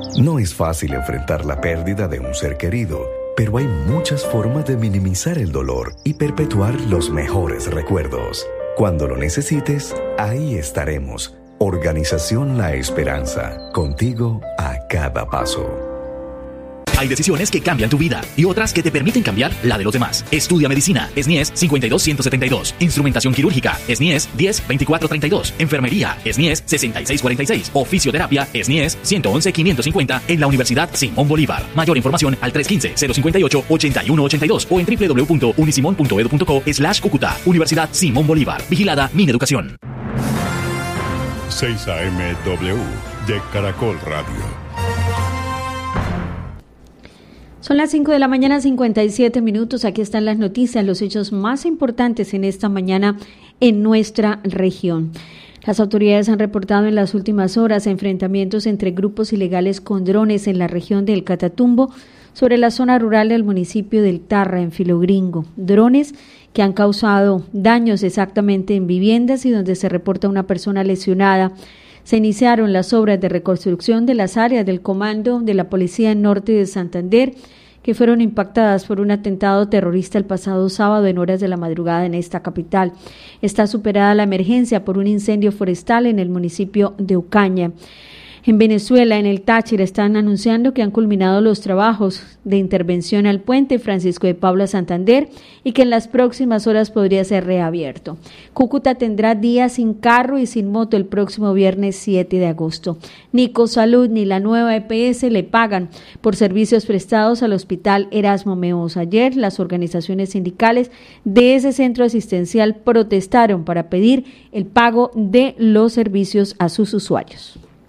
No es fácil enfrentar la pérdida de un ser querido, pero hay muchas formas de minimizar el dolor y perpetuar los mejores recuerdos. Cuando lo necesites, ahí estaremos. Organización La Esperanza, contigo a cada paso. Hay decisiones que cambian tu vida y otras que te permiten cambiar la de los demás. Estudia medicina, SNIES 52172. Instrumentación quirúrgica, SNIES 102432. Enfermería, SNIES 6646. O fisioterapia, SNIES 111550 en la Universidad Simón Bolívar. Mayor información al 315-058-8182 o en www.unisimon.edu.co/Cúcuta. Universidad Simón Bolívar. Vigilada Mineducación. 6 AM-W de Caracol Radio. Son las 5 de la mañana, 57 minutos. Aquí están las noticias, los hechos más importantes en esta mañana en nuestra región. Las autoridades han reportado en las últimas horas enfrentamientos entre grupos ilegales con drones en la región del Catatumbo, sobre la zona rural del municipio del Tarra, en Filogringo. Drones que han causado daños exactamente en viviendas y donde se reporta una persona lesionada. Se iniciaron las obras de reconstrucción de las áreas del comando de la Policía Norte de Santander, que fueron impactadas por un atentado terrorista el pasado sábado en horas de la madrugada en esta capital. Está superada la emergencia por un incendio forestal en el municipio de Ocaña. En Venezuela, en el Táchira, están anunciando que han culminado los trabajos de intervención al puente Francisco de Paula Santander y que en las próximas horas podría ser reabierto. Cúcuta tendrá días sin carro y sin moto el próximo viernes 7 de agosto. Ni Cosalud ni la nueva EPS le pagan por servicios prestados al Hospital Erasmo Meos. Ayer, las organizaciones sindicales de ese centro asistencial protestaron para pedir el pago de los servicios a sus usuarios.